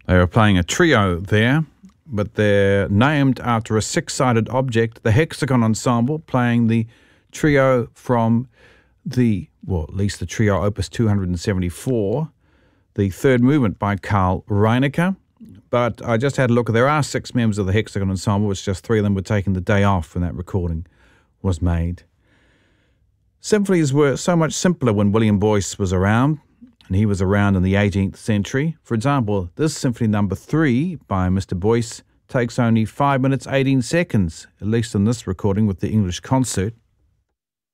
They were playing a trio there, but they're named after a six-sided object, the Hexagon Ensemble, playing the trio from at least the trio Opus 274, the third movement by Carl Reinecke. But I just had a look. There are six members of the Hexagon Ensemble. It's just three of them were taking the day off when that recording was made. Symphonies were so much simpler when William Boyce was around, and he was around in the 18th century. For example, this Symphony Number 3 by Mr. Boyce takes only 5 minutes 18 seconds, at least in this recording with the English concert.